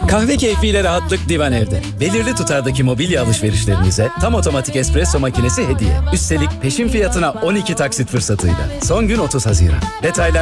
Kahve keyfiyle rahatlık Divan Ev'de. Belirli tutardaki mobilya alışverişlerinize tam otomatik espresso makinesi hediye. Üstelik peşin fiyatına 12 taksit fırsatıyla. Son gün 30 Haziran. Detaylar